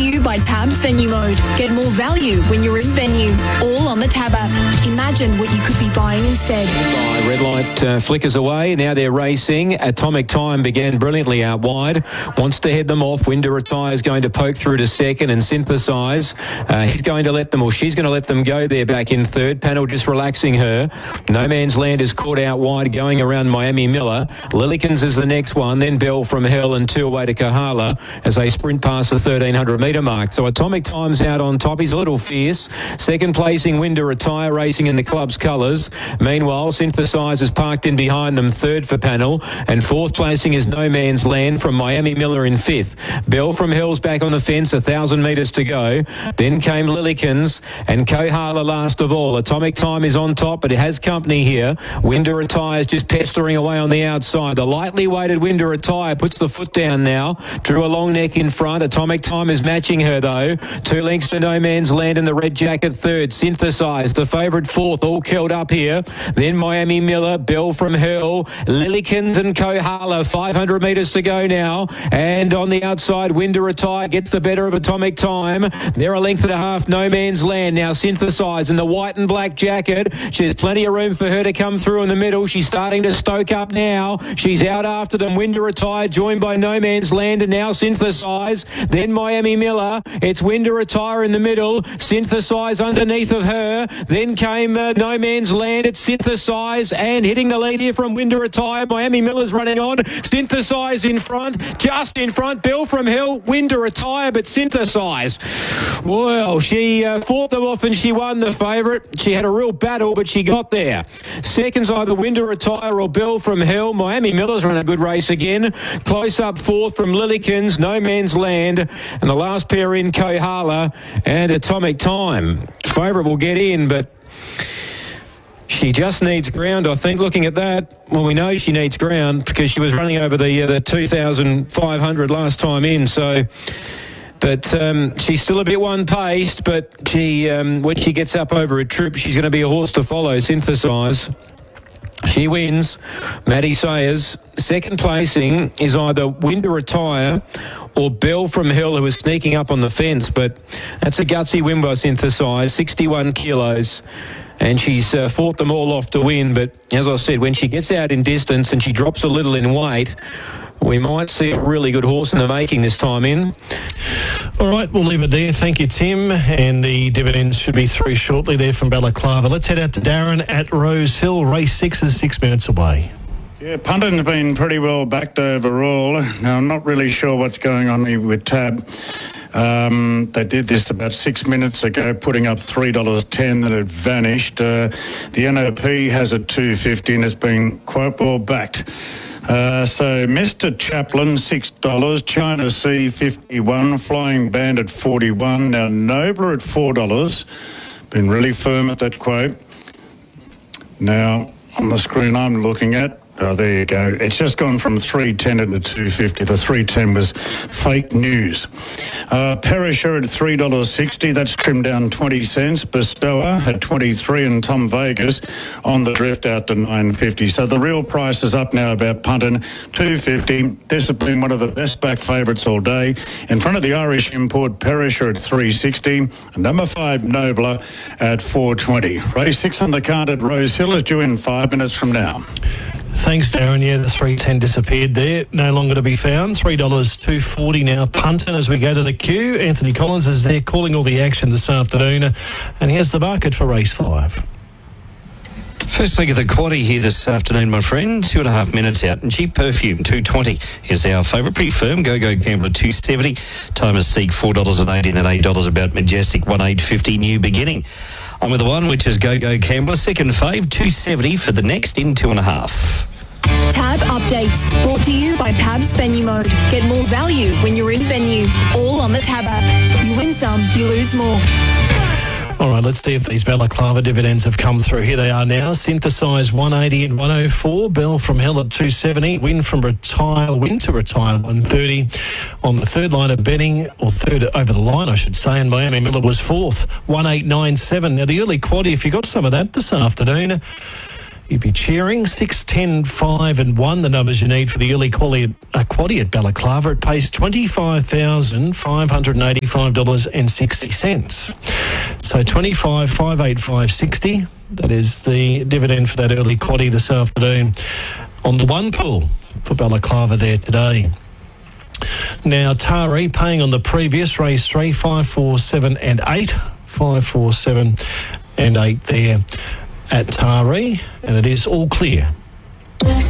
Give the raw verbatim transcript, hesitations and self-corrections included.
you by Tab's Venue Mode. Get more value when you're in venue. All on the Tab app. Imagine what you could be buying instead. Red light uh, flickers away. Now they're racing. Atomic Time began brilliantly out wide. Wants to head them off. Winter Retire is going to poke through to second and Synthesize. Uh, he's going to let them, or she's going to let them go there back in third. Panel just relaxing her. No Man's Land is caught out wide going around Miami Miller. Lillykins is the next one. Then Bell from Hell and two away to Kohala as they sprint past the thirteen hundred metre mark. So Atomic Time's out on top. He's a little fierce. Second placing Winter Retire racing in the club's colours. Meanwhile, Synthesize is parked in behind them, third for Panel. And fourth placing is No Man's Land from Miami Miller in fifth. Bell from Hell's back on the fence, a thousand metres to go. Then came Lillykins and Kohala last of all. Atomic Time is on top, but it has company here. Winter Retire is just pestering away on the outside. The lightly weighted Winter Retire puts the foot down now. Drew a long neck in front. Atomic Time is matching her though. Two lengths to No Man's Land in the red jacket third. Synthesize, the favourite fourth, all curled up here. Then Miami Miller, Bell from Hell, Lillykins and Kohala. five hundred metres to go now. And on the outside, Winter Retire gets the better of Atomic Time. They're a length and a half. No Man's Land now Synthesize in the white and black jacket. There's plenty of room for her to come through in the middle. She's starting to stoke up now. She's out after them. Winter Retire joined by No Man's Land and now Synthesize. Then Miami Miller. It's Winter Retire in the middle. Synthesize underneath of her. Then came uh, No Man's Land. It's Synthesize and hitting the lead here from Winter Retire. Miami Miller's running on. Synthesize in front. Just in front. Bell from Hell. Winter Retire, but Synthesize. Well, she uh, fought them off and she won the favourite. She had a real battle, but she got there. Second's either Winter Retire or Bell from Hell. Miami Miller's run a good race again. Close up fourth from Lillykins, No Man's Land, and the last pair in Kohala and Atomic Time. Favourite will get in, but she just needs ground, I think. Looking at that, well, we know she needs ground because she was running over the uh, the two thousand five hundred last time in, so... But um, she's still a bit one-paced, but she um, when she gets up over a trip, she's going to be a horse to follow, Synthesize. She wins. Maddie Sayers. Second placing is either Winter Retire or Bell from Hell, who is sneaking up on the fence. But that's a gutsy win by Synthesize, sixty-one kilos. And she's uh, fought them all off to win. But as I said, when she gets out in distance and she drops a little in weight, we might see a really good horse in the making this time in. All right, we'll leave it there. Thank you, Tim. And the dividends should be through shortly there from Balaclava. Let's head out to Darren at Rose Hill. Race six is six minutes away. Yeah, Punton's been pretty well backed overall. Now, I'm not really sure what's going on here with Tab. Um, they did this about six minutes ago, putting up three dollars ten, then it vanished. Uh, the N O P has a two fifty and it's been quite well backed. Uh, so Mister Chaplin, six dollars, China Sea, fifty-one, Flying Bandit, forty-one, now Nobler at four dollars. Been really firm at that quote. Now, on the screen I'm looking at, oh, there you go. It's just gone from three ten to two fifty. The three ten was fake news. Uh, Perisher at three dollars sixty. That's trimmed down twenty cents. Bestower at twenty-three and Tom Vegas on the drift out to nine fifty. So the real price is up now about Punton, two fifty. This has been one of the best back favourites all day. In front of the Irish import, Perisher at three sixty. And number five, Nobler at four twenty. Race six on the card at Rose Hill is due in five minutes from now. Thanks, Darren. Yeah, the three ten disappeared there. No longer to be found. three dollars two forty now. Punton as we go to the queue. Anthony Collins is there calling all the action this afternoon. And here's the market for race five. First leg of the quaddie here this afternoon, my friend. Two and a half minutes out. And Cheap Perfume, two twenty is our favourite. Pretty firm. Go Go Gambler, two seventy. Timer Seek, four dollars eighty and eight dollars about Majestic, one eight fifty. New Beginning. I'm with the one, which is Go Go Gambler. Second fave, two seventy for the next in two and a half. Tab updates brought to you by Tab's Venue Mode. Get more value when you're in venue. All on the Tab app. You win some, you lose more. All right, let's see if these Balaclava dividends have come through. Here they are now. Synthesize one eighty and one oh four. Bell from Hell at two seventy. Win from Retire. Win to Retire one thirty. On the third line of betting, or third over the line, I should say, and Miami Miller was fourth. one eight nine seven. Now, the early quaddie, if you got some of that this afternoon, you'd be cheering. Six, ten, five and one, the numbers you need for the early quality uh, quaddy at Balaclava. It pays twenty-five thousand five hundred eighty-five dollars and sixty cents. So twenty-five thousand five hundred eighty-five dollars and sixty cents. That is the dividend for that early quaddy this afternoon on the one pool for Balaclava there today. Now, Taree paying on the previous race three, five, four, seven and eight. five, four, seven and eight there at Taree, and it is all clear. Yes.